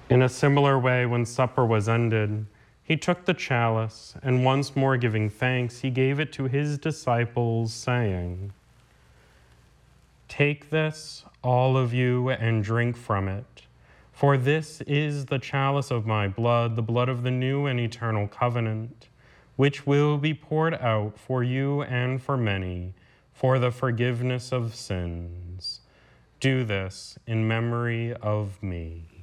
In a similar way, when supper was ended, he took the chalice, and once more giving thanks, he gave it to his disciples, saying, "Take this, all of you, and drink from it, for this is the chalice of my blood, the blood of the new and eternal covenant, which will be poured out for you and for many for the forgiveness of sins. Do this in memory of me."